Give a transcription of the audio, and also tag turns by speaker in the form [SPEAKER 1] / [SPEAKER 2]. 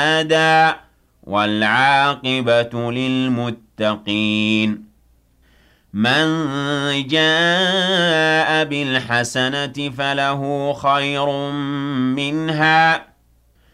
[SPEAKER 1] أَدًا وَالْعَاقِبَةُ لِلْمُتَّقِينَ مَن جَاءَ بِالْحَسَنَةِ فَلَهُ خَيْرٌ مِّنْهَا